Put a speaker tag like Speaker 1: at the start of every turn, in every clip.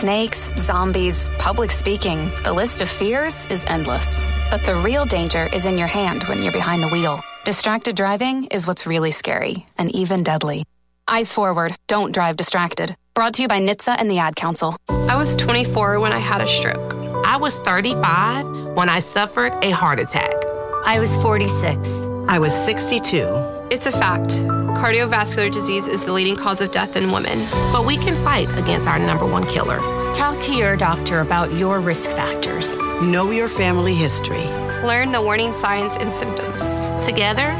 Speaker 1: Snakes, zombies, public speaking. The list of fears is endless. But the real danger is in your hand when you're behind the wheel. Distracted driving is what's really scary and even deadly. Eyes forward. Don't drive distracted. Brought to you by NHTSA and the Ad Council.
Speaker 2: I was 24 when I had a stroke.
Speaker 3: I was 35 when I suffered a heart attack.
Speaker 4: I was 46.
Speaker 5: I was 62.
Speaker 2: It's a fact. Cardiovascular disease is the leading cause of death in women.
Speaker 3: But we can fight against our number one killer.
Speaker 4: Talk to your doctor about your risk factors.
Speaker 5: Know your family history.
Speaker 2: Learn the warning signs and symptoms.
Speaker 3: Together,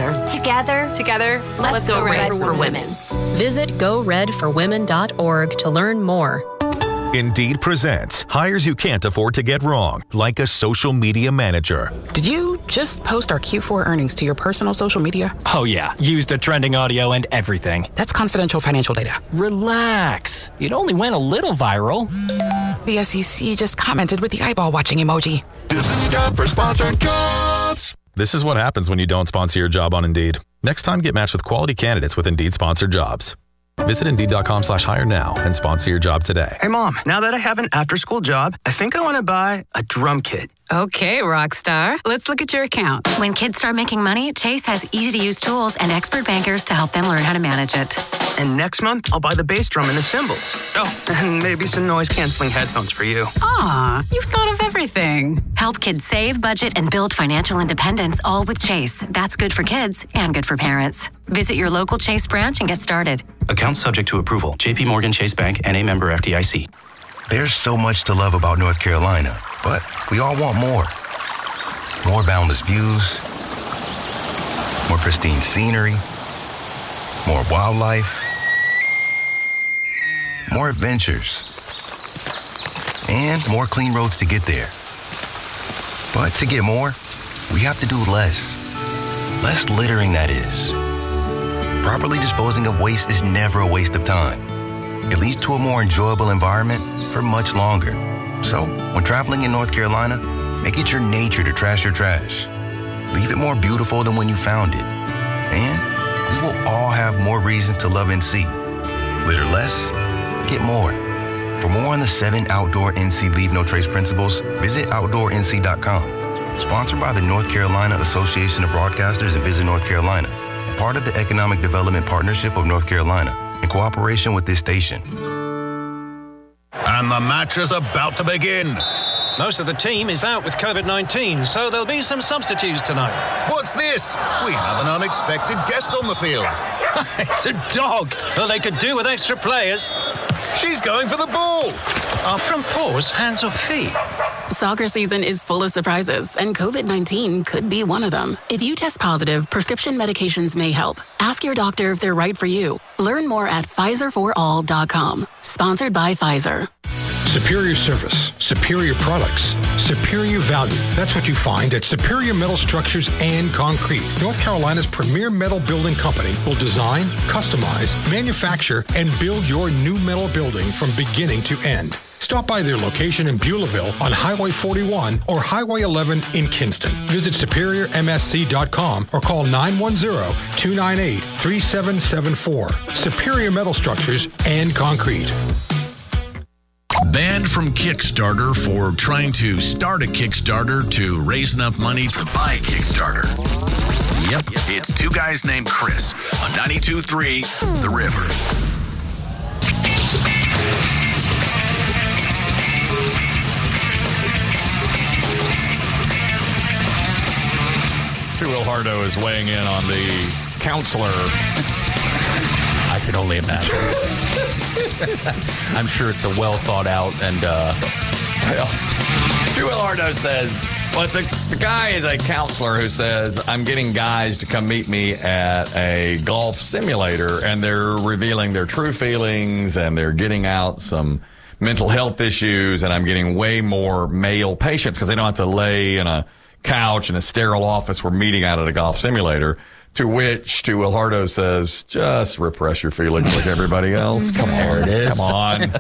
Speaker 2: let's go Red for Women.
Speaker 6: Visit GoRedForWomen.org to learn more.
Speaker 7: Indeed presents hires you can't afford to get wrong, like a social media manager.
Speaker 8: Did you just post our Q4 earnings to your personal social media?
Speaker 9: Oh yeah, used a trending audio and everything.
Speaker 8: That's confidential financial data.
Speaker 9: Relax. It only went a little viral.
Speaker 8: The SEC just commented with the eyeball watching emoji.
Speaker 7: This is a job for sponsored jobs. This is what happens when you don't sponsor your job on Indeed. Next time, get matched with quality candidates with Indeed sponsored jobs. Visit Indeed.com/hire now and sponsor your job today.
Speaker 10: Hey, Mom, now that I have an after-school job, I think I want to buy a drum kit.
Speaker 11: Okay, Rockstar. Let's look at your account.
Speaker 12: When kids start making money, Chase has easy-to-use tools and expert bankers to help them learn how to manage it.
Speaker 10: And next month, I'll buy the bass drum and the cymbals. Oh, and maybe some noise-canceling headphones for you.
Speaker 11: Aw, you've thought of everything.
Speaker 12: Help kids save, budget, and build financial independence, all with Chase. That's good for kids and good for parents. Visit your local Chase branch and get started.
Speaker 13: Account subject to approval. J.P. Morgan Chase Bank, N.A. member FDIC.
Speaker 14: There's so much to love about North Carolina, but we all want more. More boundless views, more pristine scenery, more wildlife, more adventures, and more clean roads to get there. But to get more, we have to do less. Less littering, that is. Properly disposing of waste is never a waste of time. It leads to a more enjoyable environment for much longer. So, when traveling in North Carolina, make it your nature to trash your trash. Leave it more beautiful than when you found it. And we will all have more reasons to love NC. Litter less, get more. For more on the 7 outdoor NC Leave No Trace principles, visit OutdoorNC.com. Sponsored by the North Carolina Association of Broadcasters and Visit North Carolina. Part of the Economic Development Partnership of North Carolina, in cooperation with this station.
Speaker 15: And the match is about to begin. Most of the team is out with COVID-19, so there'll be some substitutes tonight.
Speaker 16: What's this? We have an unexpected guest on the field.
Speaker 15: It's a dog. Well, they could do with extra players.
Speaker 16: She's going for the ball.
Speaker 15: Are front paws hands or feet?
Speaker 11: Soccer season is full of surprises, and COVID-19 could be one of them. If you test positive, prescription medications may help. Ask your doctor if they're right for you. Learn more at PfizerForAll.com. Sponsored by Pfizer.
Speaker 17: Superior service, superior products, superior value. That's what you find at Superior Metal Structures and Concrete. North Carolina's premier metal building company will design, customize, manufacture, and build your new metal building from beginning to end. Stop by their location in Beulahville on Highway 41 or Highway 11 in Kinston. Visit SuperiorMSC.com or call 910-298-3774. Superior Metal Structures and Concrete.
Speaker 18: Banned from Kickstarter for trying to start a Kickstarter to raise enough money to buy a Kickstarter. Yep, it's two guys named Chris on 92.3 The River.
Speaker 19: Will Hardo is weighing in on the counselor. I can only imagine. I'm sure it's a well thought out and
Speaker 20: Will Hardo says, well, the guy is a counselor who says, I'm getting guys to come meet me at a golf simulator, and they're revealing their true feelings, and they're getting out some mental health issues, and I'm getting way more male patients because they don't have to lay in a couch in a sterile office we're meeting out at a golf simulator To which, to Wilhardo says, just repress your feelings like everybody else. Come on.
Speaker 21: There it is.
Speaker 20: Come on.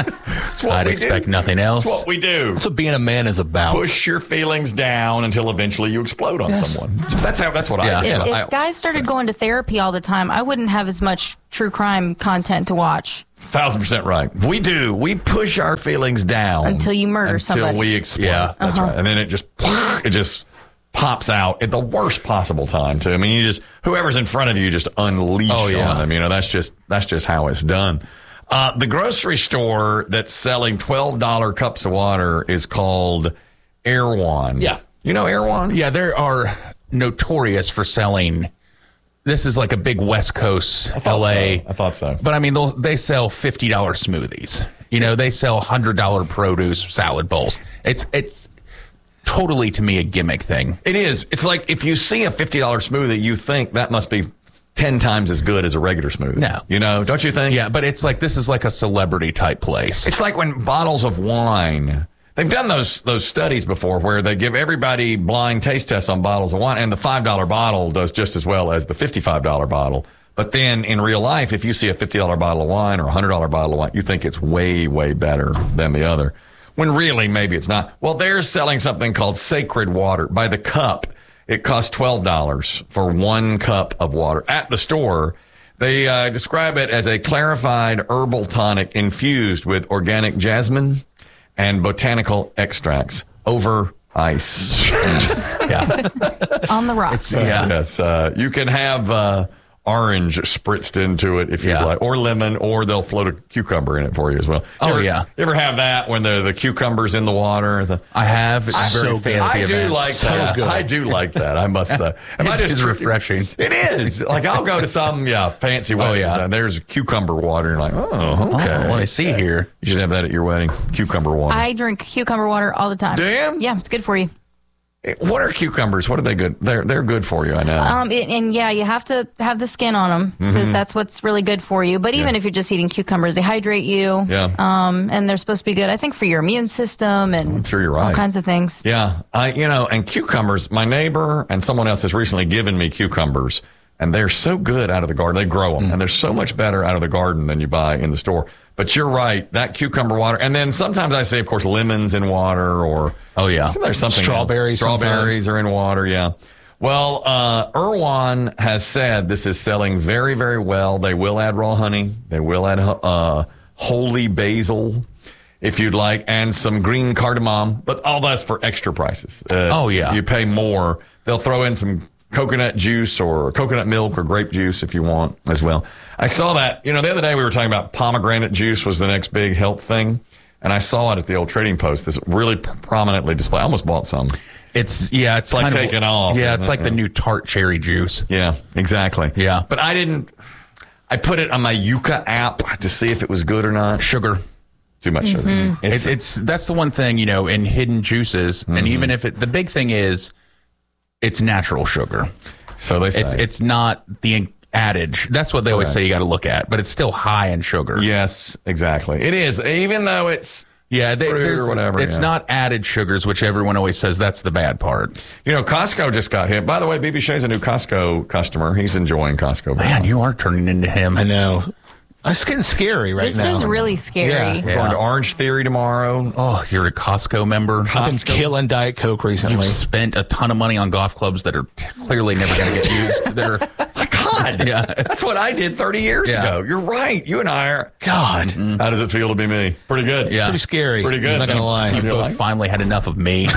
Speaker 21: I'd expect nothing else.
Speaker 20: That's what we do.
Speaker 21: That's what being a man is about.
Speaker 20: Push your feelings down until eventually you explode on someone. That's what I do.
Speaker 22: If guys started going to therapy all the time, I wouldn't have as much true crime content to watch.
Speaker 20: 1,000% right. We do. We push our feelings down
Speaker 22: until you murder somebody.
Speaker 20: Until we explode. Yeah, that's right. And then it just pops out at the worst possible time too. I mean, whoever's in front of you just unleash on them. You know, that's just how it's done. The grocery store that's selling $12 cups of water is called Erewhon.
Speaker 21: Yeah.
Speaker 20: You know Erewhon?
Speaker 21: Yeah, they are notorious for selling. This is like a big West Coast LA.
Speaker 20: I thought so.
Speaker 21: But I mean, they sell $50 smoothies. You know, they sell $100 produce salad bowls. It's totally, to me, a gimmick thing.
Speaker 20: It is. It's like if you see a $50 smoothie, you think that must be 10 times as good as a regular smoothie.
Speaker 21: No.
Speaker 20: You know, don't you think?
Speaker 21: Yeah, but it's like this is like a celebrity type place.
Speaker 20: It's like when bottles of wine. They've done those studies before where they give everybody blind taste tests on bottles of wine, and the $5 bottle does just as well as the $55 bottle. But then in real life, if you see a $50 bottle of wine or a $100 bottle of wine, you think it's way, way better than the other. When really, maybe it's not. Well, they're selling something called Sacred Water by the cup. It costs $12 for 1 cup of water at the store. They describe it as a clarified herbal tonic infused with organic jasmine and botanical extracts over ice.
Speaker 21: Yeah.
Speaker 22: On the rocks.
Speaker 20: Yes. You can have orange spritzed into it if you like, or lemon, or they'll float a cucumber in it for you as well. You ever have that when the cucumber's in the water?
Speaker 21: I have. It's very fancy.
Speaker 20: I do like that. I do like that, I must say.
Speaker 21: It is refreshing.
Speaker 20: It is. Like, I'll go to some fancy weddings, and there's cucumber water, and you're like, oh, okay.
Speaker 21: What I see here.
Speaker 20: You should have that at your wedding. Cucumber water.
Speaker 22: I drink cucumber water all the time.
Speaker 20: Do you?
Speaker 22: Yeah, it's good for you.
Speaker 20: What are cucumbers? What are they good? They're good for you, I know.
Speaker 22: You have to have the skin on them because that's what's really good for you. But even if you're just eating cucumbers, they hydrate you.
Speaker 20: Yeah.
Speaker 22: And they're supposed to be good, I think, for your immune system and
Speaker 20: I'm sure you're right.
Speaker 22: all kinds of things.
Speaker 20: Yeah. And cucumbers, my neighbor and someone else has recently given me cucumbers, and they're so good out of the garden. They grow them, and they're so much better out of the garden than you buy in the store. But you're right, that cucumber water. And then sometimes I say, of course, lemons in water or...
Speaker 21: Oh, yeah.
Speaker 20: There's something...
Speaker 21: Strawberries
Speaker 20: are in water, yeah. Well, Erewhon has said this is selling very, very well. They will add raw honey. They will add holy basil, if you'd like, and some green cardamom. But all that's for extra prices. You pay more. They'll throw in some coconut juice or coconut milk or grape juice if you want as well. I saw that, the other day we were talking about pomegranate juice was the next big health thing. And I saw it at the old Trading Post. This really prominently displayed. I almost bought some.
Speaker 21: It's like
Speaker 20: taking off.
Speaker 21: Yeah, it's like the new tart cherry juice.
Speaker 20: Yeah, exactly.
Speaker 21: Yeah.
Speaker 20: But I put it on my Yuka app to see if it was good or not.
Speaker 21: Sugar.
Speaker 20: Too much sugar.
Speaker 21: That's the one thing, in hidden juices. And even if the big thing is, it's natural sugar.
Speaker 20: So they say.
Speaker 21: It's not the adage. That's what they always say you got to look at, but it's still high in sugar.
Speaker 20: Yes, exactly. It is, even though it's fruit or whatever.
Speaker 21: It's not added sugars, which everyone always says that's the bad part.
Speaker 20: Costco just got hit. By the way, BB Shea's a new Costco customer. He's enjoying Costco.
Speaker 21: Man, you are turning into him. I know. It's getting scary now.
Speaker 22: This is really scary.
Speaker 20: Yeah. We're going to Orange Theory tomorrow.
Speaker 21: Oh, you're a Costco member.
Speaker 19: I've been killing Diet Coke recently.
Speaker 21: You've spent a ton of money on golf clubs that are clearly never going to get used.
Speaker 20: My God.
Speaker 21: Yeah.
Speaker 20: That's what I did 30 years ago. You're right. You and I are.
Speaker 21: God.
Speaker 20: How does it feel to be me? Pretty good.
Speaker 21: Yeah.
Speaker 19: It's pretty scary.
Speaker 20: Pretty good.
Speaker 19: I'm not going to lie.
Speaker 21: You've both finally had enough of me.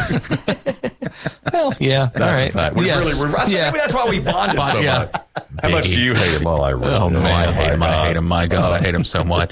Speaker 19: Well, yeah.
Speaker 20: That's
Speaker 19: all right.
Speaker 20: a fact. Maybe that's why we bonded so much. How much do you hate him? Well, I really
Speaker 21: do. I hate him. I hate him. My God, I hate him so much.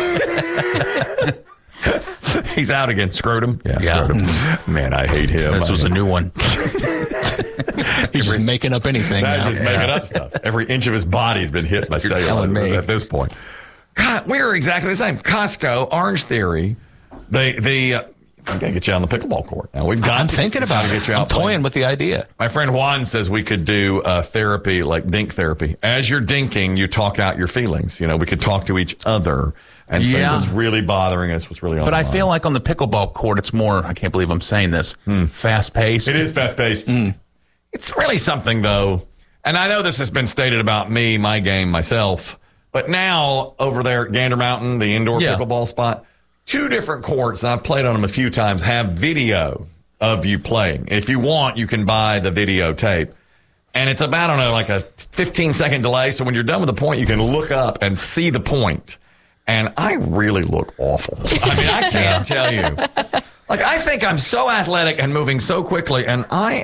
Speaker 20: He's out again. Scrotum? Yeah, scrotum. Man, I hate him.
Speaker 21: This was a new one.
Speaker 19: He's just making up anything now.
Speaker 20: Just making up stuff. Every inch of his body's been hit by cellulite at this point. God, we're exactly the same. Costco, Orange Theory, I'm going to get you on the pickleball court. Now, I'm
Speaker 19: thinking about it.
Speaker 20: Get you out
Speaker 19: I'm toying with the idea.
Speaker 20: My friend Juan says we could do therapy, like dink therapy. As you're dinking, you talk out your feelings. We could talk to each other and say what's really bothering us, what's really on
Speaker 21: But
Speaker 20: our
Speaker 21: I
Speaker 20: minds.
Speaker 21: feel like on the pickleball court, it's more, I can't believe I'm saying this, fast-paced.
Speaker 20: It is fast-paced. It's really something, though. And I know this has been stated about me, my game, myself, but now over there at Gander Mountain, the indoor pickleball spot, 2 different courts, and I've played on them a few times, have video of you playing. If you want, you can buy the videotape. And it's about, I don't know, like a 15-second delay. So when you're done with the point, you can look up and see the point. And I really look awful. I mean, I can't tell you. Like, I think I'm so athletic and moving so quickly, and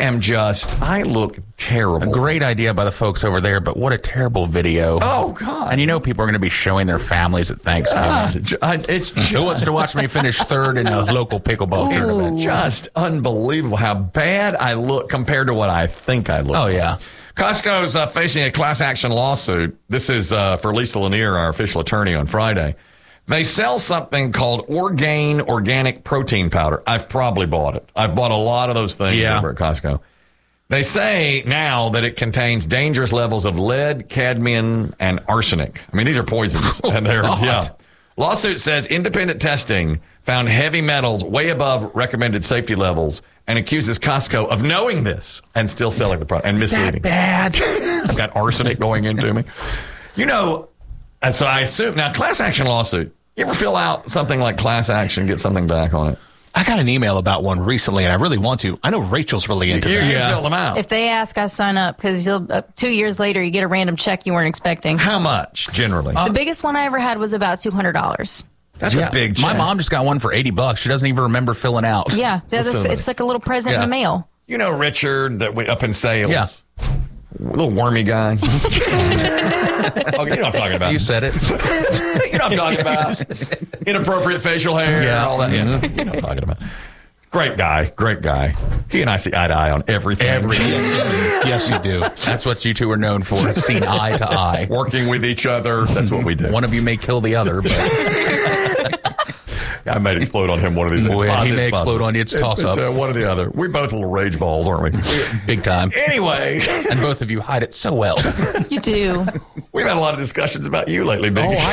Speaker 20: I look terrible.
Speaker 21: A great idea by the folks over there, but what a terrible video.
Speaker 20: Oh, God.
Speaker 21: And you know people are going to be showing their families at Thanksgiving. Who wants to watch me finish third in a local pickleball tournament?
Speaker 20: Just unbelievable how bad I look compared to what I think I look.
Speaker 21: Oh, yeah.
Speaker 20: Costco's facing a class action lawsuit. This is for Lisa Lanier, our official attorney, on Friday. They sell something called Orgain organic protein powder. I've probably bought it. I've bought a lot of those things over at Costco. They say now that it contains dangerous levels of lead, cadmium, and arsenic. I mean, these are poisons. And they're, Lawsuit says independent testing found heavy metals way above recommended safety levels and accuses Costco of knowing this and still selling the product and misleading.
Speaker 21: Bad.
Speaker 20: I've got arsenic going into me. You know, and so I assume now class action lawsuit. You ever fill out something like class action, get something back on it?
Speaker 1: I got an email about one recently, and I really want to. I know Rachel's really into that.
Speaker 20: You fill them out.
Speaker 22: If they ask, I sign up because 2 years later you get a random check you weren't expecting.
Speaker 20: How much generally?
Speaker 22: The biggest one I ever had was about $200.
Speaker 21: That's a big check. My mom just got one for $80. She doesn't even remember filling out.
Speaker 22: Yeah, it's like a little present in the mail.
Speaker 20: You know Richard that we up in sales? Yeah. Little wormy guy. Oh, you know what I'm talking about.
Speaker 21: You said it.
Speaker 20: You know what I'm talking about. Inappropriate facial hair and all that. You know what I'm talking about. Great guy. He and I see eye to eye on everything.
Speaker 21: Yes, you do. That's what you two are known for, seeing eye to eye.
Speaker 20: Working with each other. That's what we do.
Speaker 21: One of you may kill the other, but...
Speaker 20: I might explode on him one of these days.
Speaker 21: He may explode on you. It's toss-up.
Speaker 20: It's one or the other. We're both little rage balls, aren't we?
Speaker 21: Big time.
Speaker 20: Anyway.
Speaker 21: And both of you hide it so well.
Speaker 22: You do.
Speaker 20: We've had a lot of discussions about you lately, Big.
Speaker 1: Oh,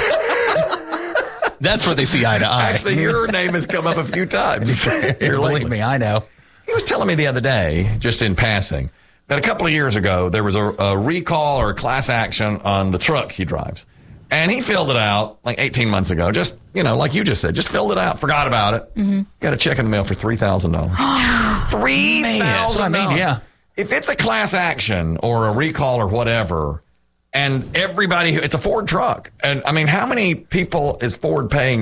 Speaker 1: I know. That's where they see eye to eye.
Speaker 20: Actually, your name has come up a few times.
Speaker 21: Believe me, I know.
Speaker 20: He was telling me the other day, just in passing, that a couple of years ago, there was a recall or a class action on the truck he drives. And he filled it out like 18 months ago. Just, like you just said, just filled it out, forgot about it. Mm-hmm. Got a check in the mail for $3,000. $3,000.
Speaker 21: That's what I mean, yeah.
Speaker 20: If it's a class action or a recall or whatever, and it's a Ford truck. And I mean, how many people is Ford paying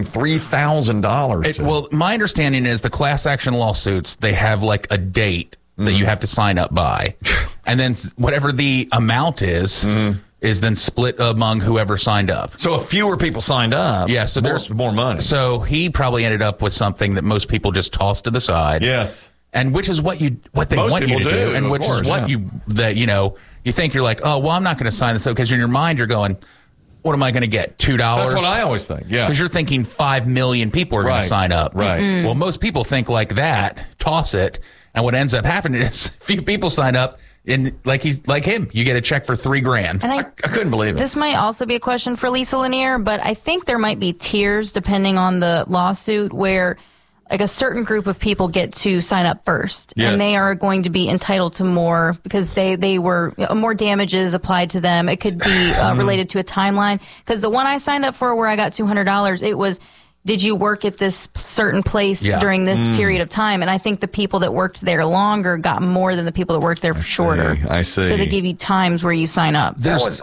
Speaker 20: $3,000 to?
Speaker 21: Well, my understanding is the class action lawsuits, they have like a date that you have to sign up by. And then whatever the amount is then split among whoever signed up.
Speaker 20: So if fewer people signed up, so there's more money.
Speaker 21: So he probably ended up with something that most people just tossed to the side.
Speaker 20: Yes.
Speaker 21: And which is what they want you to do, and which is what you think you're like, oh, well, I'm not going to sign this up, because in your mind you're going, what am I going to get? $2?
Speaker 20: That's what I always think. Yeah,
Speaker 21: because you're thinking 5 million people are going to sign up.
Speaker 20: Right. Mm-hmm.
Speaker 21: Well, most people think like that, toss it, and what ends up happening is few people sign up. And like him, you get a check for $3,000.
Speaker 22: And
Speaker 20: I couldn't believe it.
Speaker 22: This might also be a question for Lisa Lanier, but I think there might be tiers depending on the lawsuit where like a certain group of people get to sign up first, and they are going to be entitled to more because they were more damages applied to them. It could be related to a timeline, because the one I signed up for where I got $200, it was, did you work at this certain place during this period of time? And I think the people that worked there longer got more than the people that worked there shorter.
Speaker 20: I see.
Speaker 22: So they give you times where you sign up.
Speaker 21: There's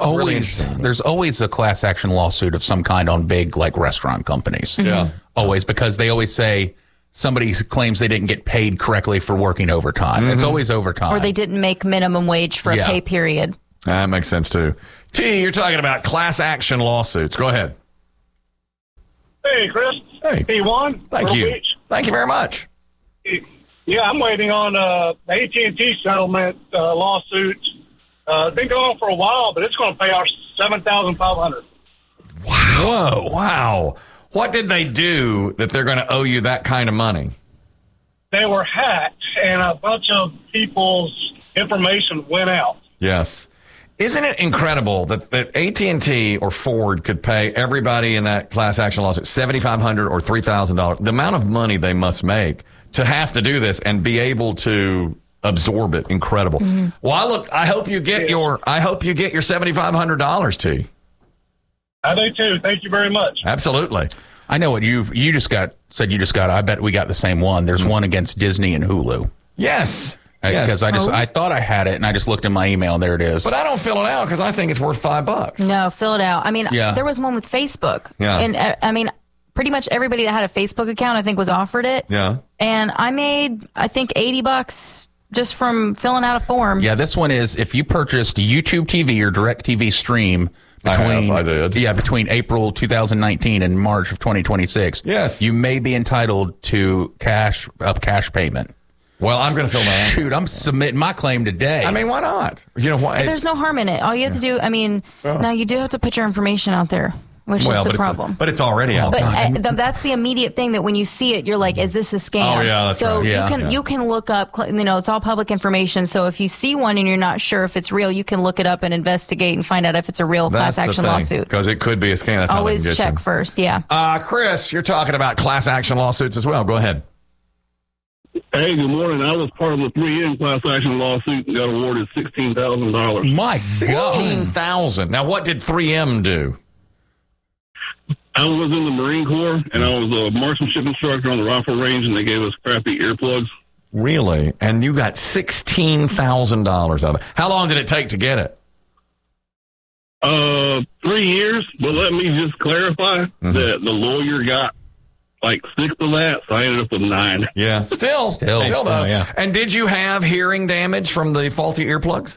Speaker 21: always a class action lawsuit of some kind on big like restaurant companies.
Speaker 22: Mm-hmm.
Speaker 20: Yeah.
Speaker 21: Always, because they always say somebody claims they didn't get paid correctly for working overtime. Mm-hmm. It's always overtime.
Speaker 22: Or they didn't make minimum wage for a pay period.
Speaker 20: That makes sense too. T, you're talking about class action lawsuits. Go ahead.
Speaker 4: Hey, Chris.
Speaker 20: Hey.
Speaker 4: P1.
Speaker 20: Thank you.
Speaker 4: Beach.
Speaker 20: Thank you very much.
Speaker 4: Yeah, I'm waiting on the AT&T settlement lawsuit. It's been going on for a while, but it's going to pay our $7,500.
Speaker 20: Wow. Whoa. Wow. What did they do that they're going to owe you that kind of money?
Speaker 4: They were hacked, and a bunch of people's information went out.
Speaker 20: Yes. Isn't it incredible that AT&T or Ford could pay everybody in that class action lawsuit $7,500 or $3,000? The amount of money they must make to have to do this and be able to absorb it. Incredible. Well, I hope you get your $7,500 to.
Speaker 4: I do too. Thank you very much.
Speaker 20: Absolutely.
Speaker 21: I know what you just got. I bet we got the same one. There's one against Disney and Hulu.
Speaker 20: Yes.
Speaker 21: Because I thought I had it, and I just looked in my email, and there it is.
Speaker 20: But I don't fill it out because I think it's worth $5.
Speaker 22: No, fill it out. I mean, there was one with Facebook.
Speaker 20: Yeah.
Speaker 22: And I mean, pretty much everybody that had a Facebook account, I think, was offered it.
Speaker 20: Yeah.
Speaker 22: And I made, I think, $80 just from filling out a form.
Speaker 21: Yeah, this one is if you purchased YouTube TV or DirecTV Stream between April 2019 and March of 2026.
Speaker 20: Yes.
Speaker 21: You may be entitled to cash payment.
Speaker 20: Well, I'm going to fill that out.
Speaker 21: Shoot, I'm submitting my claim today.
Speaker 20: I mean, why not? You know why?
Speaker 22: There's no harm in it. All you have to do, I mean, now you do have to put your information out there, which is the problem.
Speaker 20: But it's already out there.
Speaker 22: But that's the immediate thing that when you see it, you're like, is this a scam?
Speaker 20: Oh, yeah, that's
Speaker 22: so
Speaker 20: right.
Speaker 22: you can look up, it's all public information. So if you see one and you're not sure if it's real, you can look it up and investigate and find out if it's a real class action lawsuit.
Speaker 20: Because it could be a scam. That's
Speaker 22: always
Speaker 20: how they can get
Speaker 22: check first, yeah.
Speaker 20: Chris, you're talking about class action lawsuits as well. Go ahead.
Speaker 3: Hey, good morning. I was part of the 3M class action lawsuit and got awarded $16,000.
Speaker 21: My
Speaker 20: $16,000. Now, what did 3M do?
Speaker 3: I was in the Marine Corps, and I was a marksmanship instructor on the rifle range, and they gave us crappy earplugs.
Speaker 20: Really? And you got $16,000 out of it. How long did it take to get it?
Speaker 3: 3 years, but let me just clarify that the lawyer got like 6 of that, so I ended up with 9.
Speaker 20: Yeah. Still though.
Speaker 1: Yeah.
Speaker 20: And did you have hearing damage from the faulty earplugs?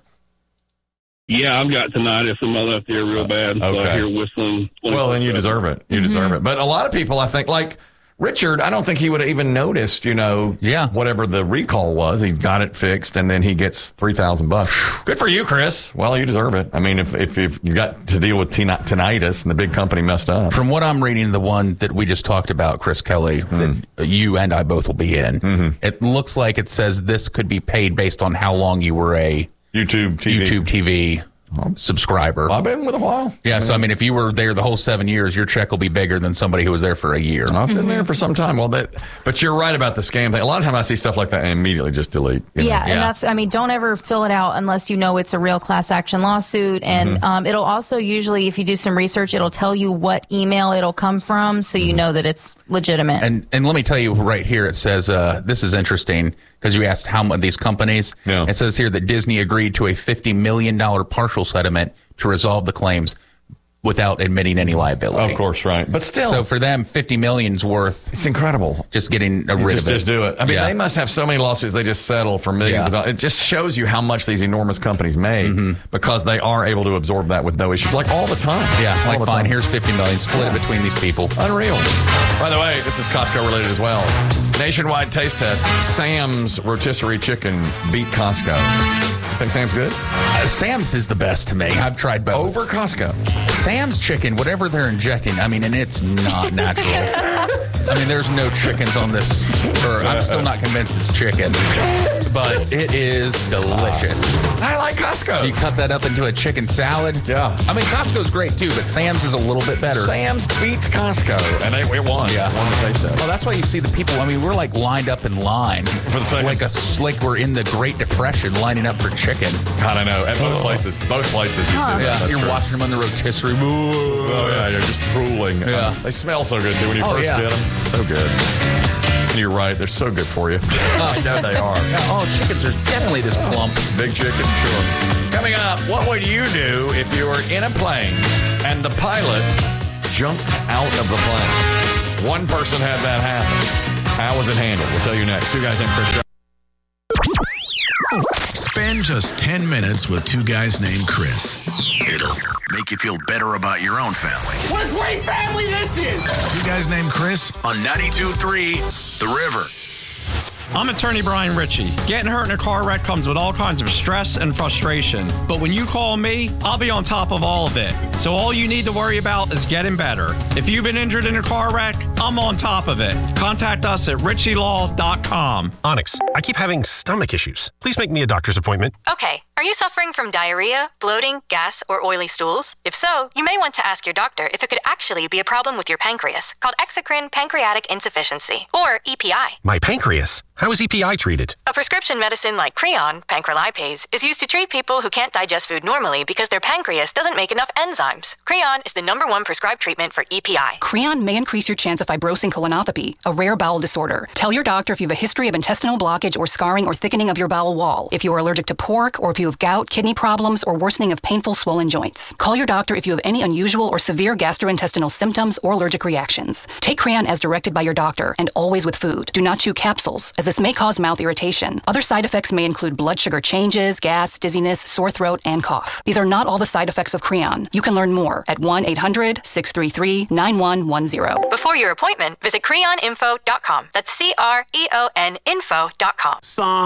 Speaker 3: Yeah, I've got tinnitus in my left ear real bad, so I hear whistling.
Speaker 20: Well, then you deserve it. You deserve it. But a lot of people, I think, like Richard, I don't think he would have even noticed, whatever the recall was. He got it fixed, and then he gets $3,000. Good for you, Chris. Well, you deserve it. I mean, if you got to deal with tinnitus and the big company messed up.
Speaker 21: From what I'm reading, the one that we just talked about, Chris Kelly, that you and I both will be in, it looks like it says this could be paid based on how long you were a YouTube TV subscriber.
Speaker 20: I've been with a while.
Speaker 21: Yeah, so I mean, if you were there the whole 7 years, your check will be bigger than somebody who was there for a year.
Speaker 20: I've been there for some time. Well, but you're right about the scam thing. A lot of times I see stuff like that and immediately just delete.
Speaker 22: And that's, I mean, don't ever fill it out unless you know it's a real class action lawsuit. And it'll also usually, if you do some research, it'll tell you what email it'll come from, so you know that it's legitimate.
Speaker 21: And let me tell you right here, it says, this is interesting, because you asked how much these companies. Yeah. It says here that Disney agreed to a $50 million partial settlement to resolve the claims without admitting any liability.
Speaker 20: Of course, right. But still.
Speaker 21: So for them, $50 million's worth.
Speaker 20: It's incredible.
Speaker 21: Just getting rid of it.
Speaker 20: Just do it. I mean, they must have so many lawsuits they just settle for millions of dollars. It just shows you how much these enormous companies make because they are able to absorb that with no issues, like all the time.
Speaker 21: Yeah, like fine, here's $50 million, split it between these people.
Speaker 20: Unreal. By the way, this is Costco related as well. Nationwide taste test. Sam's rotisserie chicken beat Costco. You think Sam's good?
Speaker 21: Sam's is the best to me. I've tried both.
Speaker 20: Over Costco.
Speaker 21: Sam's chicken, whatever they're injecting, I mean, and it's not natural. I mean, there's no chickens on this. I'm still not convinced it's chicken, but it is delicious.
Speaker 20: I like Costco.
Speaker 21: You cut that up into a chicken salad.
Speaker 20: Yeah.
Speaker 21: I mean, Costco's great too, but Sam's is a little bit better.
Speaker 20: Sam's beats Costco, and it won.
Speaker 21: Yeah.
Speaker 20: Won the taste test.
Speaker 21: Well, that's why you see the people. I mean, we're like lined up in line
Speaker 20: for the seconds.
Speaker 21: Like we're in the Great Depression lining up for chicken.
Speaker 20: God, I know. At both places you see that.
Speaker 21: Yeah, you're watching them on the rotisserie.
Speaker 20: Oh yeah, you're just drooling.
Speaker 21: Yeah,
Speaker 20: they smell so good too when you first get them. So good. And you're right, they're so good for you. I know they are.
Speaker 21: Chickens are definitely this plump.
Speaker 20: Big chicken, sure. Coming up, what would you do if you were in a plane and the pilot jumped out of the plane? One person had that happen. How was it handled? We'll tell you next. Two Guys Named Chris.
Speaker 18: Spend just 10 minutes with two guys named Chris. It'll make you feel better about your own family.
Speaker 5: What a great family this is!
Speaker 18: Two Guys Named Chris on 92.3 The River.
Speaker 23: I'm attorney Brian Ritchie. Getting hurt in a car wreck comes with all kinds of stress and frustration. But when you call me, I'll be on top of all of it. So all you need to worry about is getting better. If you've been injured in a car wreck, I'm on top of it. Contact us at ritchielaw.com.
Speaker 24: Onyx, I keep having stomach issues. Please make me a doctor's appointment.
Speaker 25: Okay. Are
Speaker 2: Are you suffering from diarrhea, bloating, gas, or oily stools? If so, you may want to ask your doctor if it could actually be a problem with your pancreas, called exocrine pancreatic insufficiency, or EPI.
Speaker 6: My pancreas? How is EPI treated?
Speaker 2: A prescription medicine like Creon, pancrelipase, is used to treat people who can't digest food normally because their pancreas doesn't make enough enzymes. Creon is the #1 prescribed treatment for EPI.
Speaker 9: Creon may increase your chance of fibrosing colonopathy, a rare bowel disorder. Tell your doctor if you have a history of intestinal blockage or scarring or thickening of your bowel wall, if you are allergic to pork, or if you have gout, kidney problems, or worsening of painful swollen joints. Call your doctor if you have any unusual or severe gastrointestinal symptoms or allergic reactions. Take Creon as directed by your doctor and always with food. Do not chew capsules, as this may cause mouth irritation. Other side effects may include blood sugar changes, gas, dizziness, sore throat, and cough. These are not all the side effects of Creon. You can learn more at 1-800-633-9110.
Speaker 2: Before your appointment, visit creoninfo.com. That's CREON info.com.